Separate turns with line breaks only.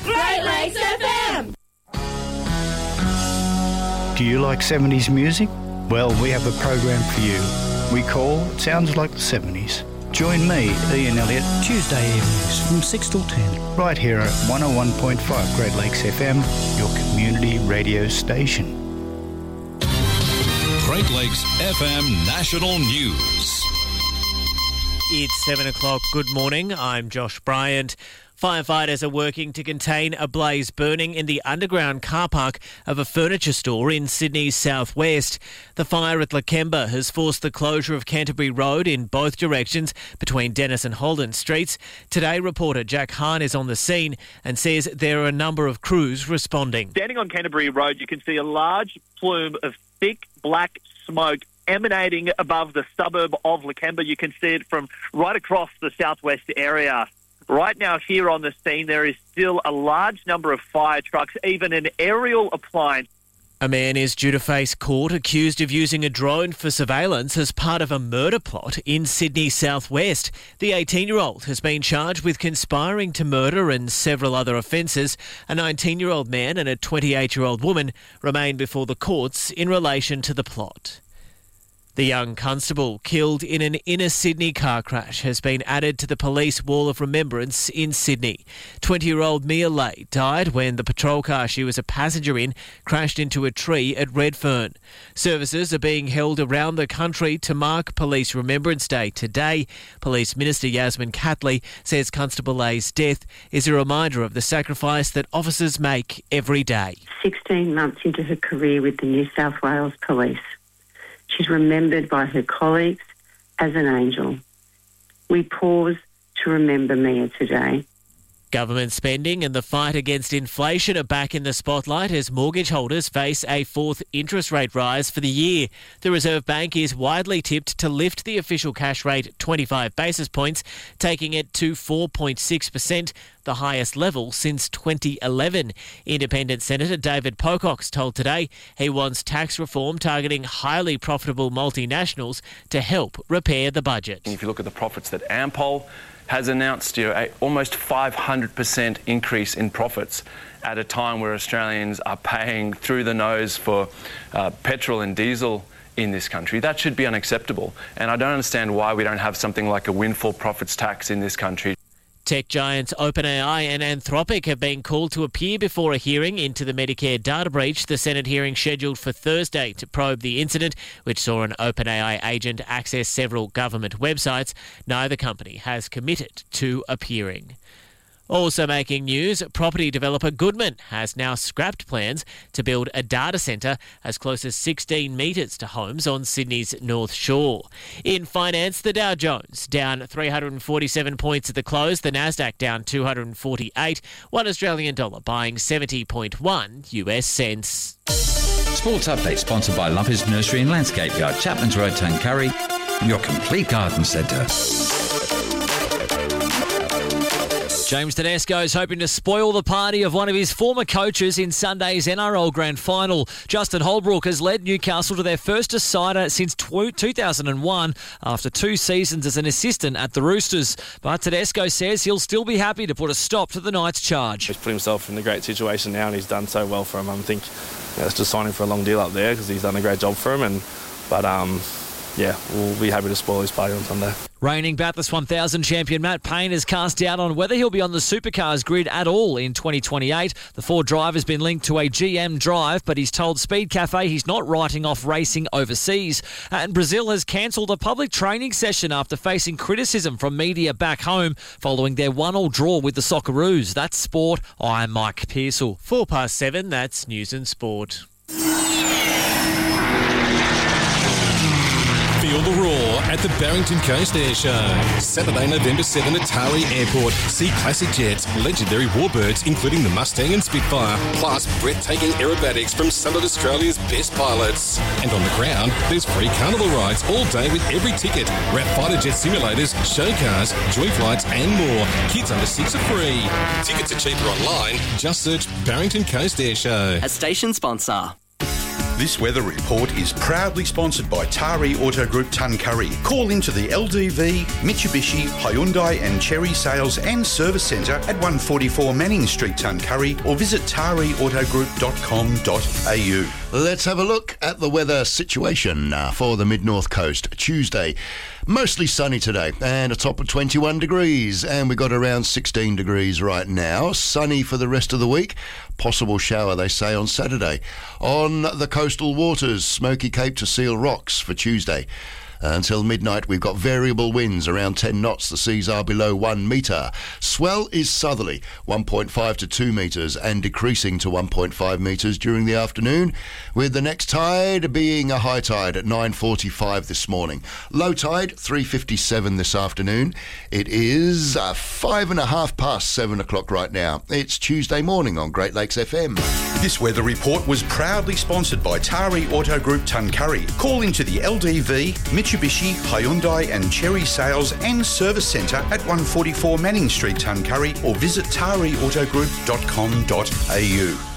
Great Lakes FM!
Do you like 70s music? Well, we have a program for you. We call Sounds Like the 70s. Join me, Ian Elliott,
Tuesday evenings from 6 till 10.
right here at 101.5 Great Lakes FM, your community radio station.
Great Lakes FM National News.
It's 7 o'clock. Good morning. I'm Josh Bryant. Firefighters are working to contain a blaze burning in the underground car park of a furniture store in Sydney's southwest. The fire at Lakemba has forced the closure of Canterbury Road in both directions between Dennis and Holden Streets. Today, reporter Jack Hahn is on the scene and says there are a number of crews responding.
Standing on Canterbury Road, you can see a large plume of thick black smoke emanating above the suburb of Lakemba. You can see it from right across the southwest area. Right now, here on the scene, there is still a large number of fire trucks, even an aerial appliance.
A man is due to face court accused of using a drone for surveillance as part of a murder plot in Sydney's southwest. The 18-year-old has been charged with conspiring to murder and several other offences. A 19-year-old man and a 28-year-old woman remain before the courts in relation to the plot. The young constable killed in an inner Sydney car crash has been added to the police wall of remembrance in Sydney. 20-year-old Mia Lay died when the patrol car she was a passenger in crashed into a tree at Redfern. Services are being held around the country to mark Police Remembrance Day today. Police Minister Yasmin Catley says Constable Lay's death is a reminder of the sacrifice that officers make every day.
16 months into her career with the New South Wales Police, she's remembered by her colleagues as an angel. We pause to remember Mia today.
Government spending and the fight against inflation are back in the spotlight as mortgage holders face a fourth interest rate rise for the year. The Reserve Bank is widely tipped to lift the official cash rate 25 basis points, taking it to 4.6%, the highest level since 2011. Independent Senator David Pocock's told Today he wants tax reform targeting highly profitable multinationals to help repair the budget.
If you look at the profits that Ampol has announced, a almost 500% increase in profits at a time where Australians are paying through the nose for petrol and diesel in this country. That should be unacceptable. And I don't understand why we don't have something like a windfall profits tax in this country.
Tech giants OpenAI and Anthropic have been called to appear before a hearing into the Medicare data breach. The Senate hearing scheduled for Thursday to probe the incident, which saw an OpenAI agent access several government websites. Neither company has committed to appearing. Also making news, property developer Goodman has now scrapped plans to build a data centre as close as 16 metres to homes on Sydney's North Shore. In finance, the Dow Jones down 347 points at the close, the Nasdaq down 248, $1 Australian dollar buying 70.1 US cents.
Sports update sponsored by Lovers Nursery and Landscape Yard, Chapman's Road, Tuncurry, your complete garden centre.
James Tedesco is hoping to spoil the party of one of his former coaches in Sunday's NRL Grand Final. Justin Holbrook has led Newcastle to their first decider since 2001 after 2 seasons as an assistant at the Roosters. But Tedesco says he'll still be happy to put a stop to the Knights' charge.
He's put himself in a great situation now and he's done so well for him. I think let's just sign him for a long deal up there because he's done a great job for him. But we'll be happy to spoil his party on Sunday.
Reigning Bathurst 1000 champion Matt Payne has cast doubt on whether he'll be on the Supercars grid at all in 2028. The Ford driver has been linked to a GM drive, but he's told Speed Cafe he's not writing off racing overseas. And Brazil has cancelled a public training session after facing criticism from media back home following their 1-1 draw with the Socceroos. That's sport. I'm Mike Pearsall.
7:04, that's News and Sport.
Feel the roar at the Barrington Coast Air Show. Saturday, November 7 at Taree Airport. See classic jets, legendary warbirds, including the Mustang and Spitfire, plus breathtaking aerobatics from some of Australia's best pilots. And on the ground, there's free carnival rides all day with every ticket. Rat fighter jet simulators, show cars, joy flights and more. Kids under 6 are free. Tickets are cheaper online. Just search Barrington Coast Air Show.
A station sponsor. This weather report is proudly sponsored by Tari Auto Group Tuncurry. Call into the LDV, Mitsubishi, Hyundai and Chery Sales and Service Centre at 144 Manning Street, Tuncurry, or visit tariautogroup.com.au.
Let's have a look at the weather situation for the Mid-North Coast. Tuesday, mostly sunny today and a top of 21 degrees, and we've got around 16 degrees right now. Sunny for the rest of the week. Possible shower, they say, on Saturday. On the coastal waters, Smoky Cape to Seal Rocks for Tuesday. Until midnight, we've got variable winds around 10 knots. The seas are below 1 metre. Swell is southerly, 1.5 to 2 metres, and decreasing to 1.5 metres during the afternoon, with the next tide being a high tide at 9:45 this morning. Low tide, 3:57 this afternoon. It is 5:05 past 7 o'clock right now. It's Tuesday morning on Great Lakes FM.
This weather report was proudly sponsored by Tari Auto Group Tuncurry. Call into the LDV, Mitsubishi, Hyundai and Chery Sales and Service Centre at 144 Manning Street, Tuncurry, or visit tariautogroup.com.au.